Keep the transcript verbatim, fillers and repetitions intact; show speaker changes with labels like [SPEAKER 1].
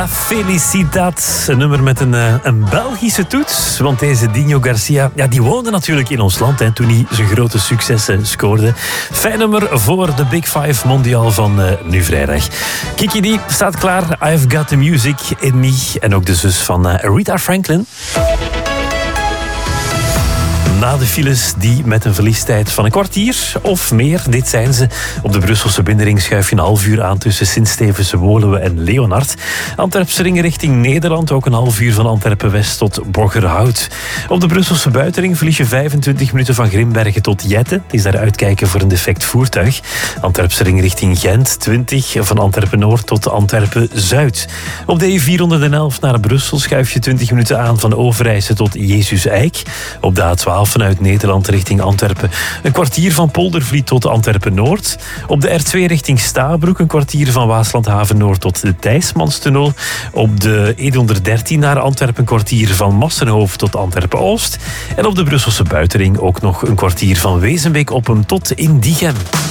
[SPEAKER 1] La Felicidad. Een nummer met een, een Belgische toets. Want deze Dino Garcia, ja, die woonde natuurlijk in ons land hè, toen hij zijn grote successen scoorde. Fijn nummer voor de Big Five mondiaal van uh, nu vrijdag. Kiki D staat klaar. I've got the music in me. En ook de zus van uh, Rita Franklin. Na de files die met een verliestijd van een kwartier of meer, dit zijn ze. Op de Brusselse binnenring schuif je een half uur aan tussen Sint-Stevens, Woluwe en Leonard. Antwerpse ring richting Nederland, ook een half uur van Antwerpen-West tot Boggerhout. Op de Brusselse buitenring verlies je vijfentwintig minuten van Grimbergen tot Jette. Het is daar uitkijken voor een defect voertuig. Antwerpse ring richting Gent, twintig van Antwerpen-Noord tot Antwerpen-Zuid. Op de E vierhonderdelf naar Brussel schuif je twintig minuten aan van Overijse tot Jezus-Eik. Op de A twaalf vanuit Nederland richting Antwerpen een kwartier van Poldervliet tot Antwerpen-Noord. Op de R twee richting Stabroek een kwartier van Waasland-Haven-Noord tot de Thijsmanstunnel. Op de E honderddertien naar Antwerpen een kwartier van Massenhoofd tot Antwerpen-Oost. En op de Brusselse buitenring ook nog een kwartier van Wezenbeek-Oppem tot Indichem.